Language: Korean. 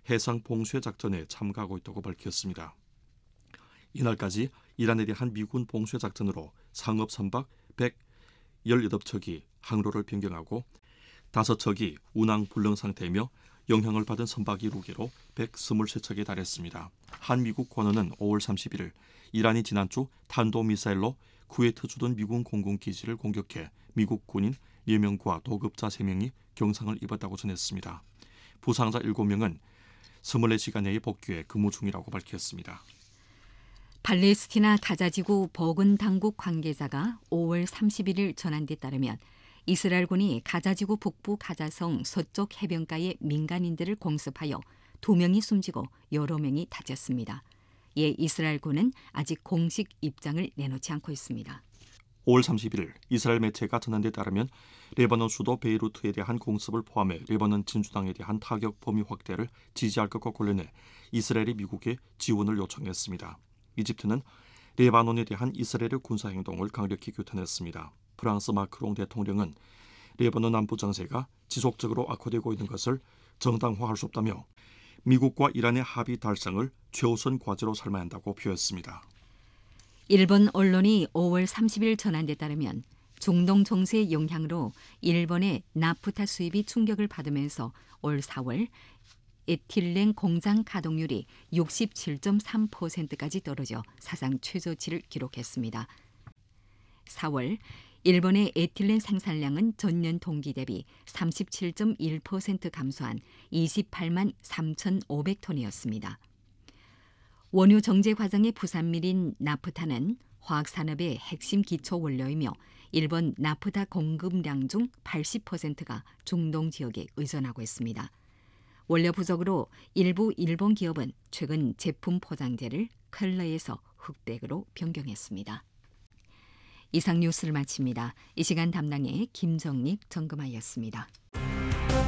해상 봉쇄 작전에 참가하고 있다고 밝혔습니다. 이날까지 이란에 대한 미군 봉쇄 작전으로 상업 선박 118척이 항로를 변경하고 5척이 운항 불능 상태이며 영향을 받은 선박이 루게로 123척에 달했습니다. 한미국 관원은 5월 31일 이란이 지난주 탄도미사일로 쿠웨이트 주둔 미군 공군기지를 공격해 미국 군인 4명과 도급자 3명이 경상을 입었다고 전했습니다. 부상자 7명은 24시간 내에 복귀해 근무 중이라고 밝혔습니다. 팔레스티나 가자지구 버근 당국 관계자가 5월 31일 전한 데 따르면 이스라엘군이 가자지구 북부 가자성 서쪽 해변가의 민간인들을 공습하여 2명이 숨지고 여러 명이 다쳤습니다. 이에 이스라엘군은 아직 공식 입장을 내놓지 않고 있습니다. 5월 30일 이스라엘 매체가 전한 데 따르면 레바논 수도 베이루트에 대한 공습을 포함해 레바논 진주당에 대한 타격 범위 확대를 지지할 것과 관련해 이스라엘이 미국에 지원을 요청했습니다. 이집트는 레바논에 대한 이스라엘의 군사행동을 강력히 규탄했습니다. 프랑스 마크롱 대통령은 레바논 남부 정세가 지속적으로 악화되고 있는 것을 정당화할 수 없다며 미국과 이란의 합의 달성을 최우선 과제로 삼아야 한다고 표했습니다. 일본 언론이 5월 30일 전한 데 따르면 중동 정세의 영향으로 일본의 나프타 수입이 충격을 받으면서 올 4월 에틸렌 공장 가동률이 67.3%까지 떨어져 사상 최저치를 기록했습니다. 4월 일본의 에틸렌 생산량은 전년 동기 대비 37.1% 감소한 28만 3,500톤이었습니다. 원유 정제 과정의 부산밀인 나프타는 화학산업의 핵심 기초 원료이며 일본 나프타 공급량 중 80%가 중동 지역에 의존하고 있습니다. 원료 부족으로 일부 일본 기업은 최근 제품 포장재를 컬러에서 흑백으로 변경했습니다. 이상 뉴스를 마칩니다. 이 시간 담당의 김정릭 정금아였습니다.